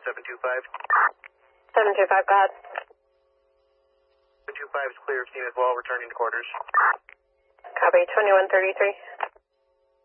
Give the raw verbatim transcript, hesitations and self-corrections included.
seven two five. seven two five, go ahead. seven two five is clear of team as well, returning to quarters. Copy, twenty-one thirty-three.